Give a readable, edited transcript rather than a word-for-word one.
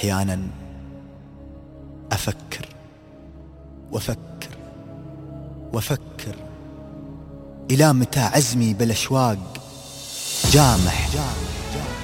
أحيانا أفكر وأفكر وأفكر، إلى متى عزمي بالأشواق جامح